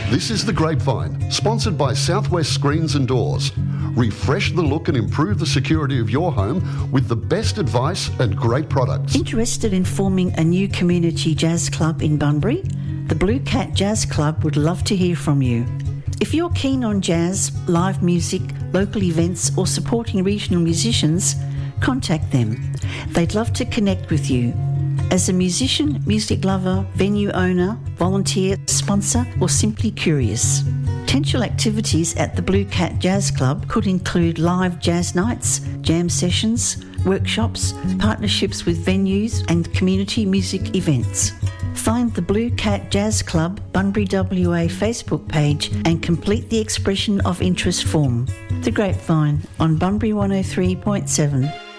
This is The Grapevine, sponsored by Southwest Screens and Doors. Refresh the look and improve the security of your home with the best advice and great products. Interested in forming a new community jazz club in Bunbury? The Blue Cat Jazz Club would love to hear from you. If you're keen on jazz, live music, local events or supporting regional musicians, contact them. They'd love to connect with you. As a musician, music lover, venue owner, volunteer, sponsor or simply curious. Potential activities at the Blue Cat Jazz Club could include live jazz nights, jam sessions, workshops, partnerships with venues and community music events. Find the Blue Cat Jazz Club Bunbury WA Facebook page and complete the expression of interest form. The Grapevine on Bunbury 103.7.